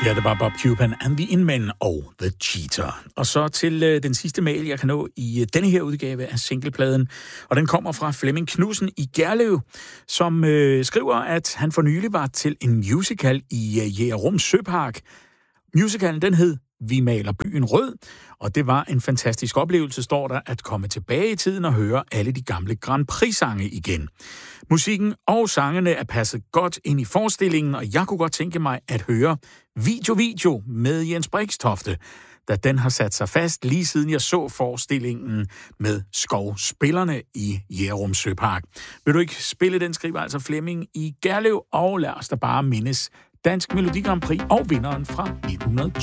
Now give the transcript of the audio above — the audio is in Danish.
Ja, det var Bob Cuban and the Inmen og The Cheater. Og så til den sidste mail, jeg kan nå i denne her udgave af singlepladen. Og den kommer fra Flemming Knudsen i Gerlev, som skriver, at han for nylig var til en musical i Jægerum Søpark. Musicalen, den hed Vi maler byen rød, og det var en fantastisk oplevelse, står der, at komme tilbage i tiden og høre alle de gamle Grand Prix-sange igen. Musikken og sangene er passet godt ind i forestillingen, og jeg kunne godt tænke mig at høre Video med Jens Brixtofte, da den har sat sig fast lige siden jeg så forestillingen med skovspillerne i Jægerum Søpark. Vil du ikke spille den, skriver altså Flemming i Gerlev, og lad os da bare mindes Dansk Melodi Grand Prix og vinderen fra 1902.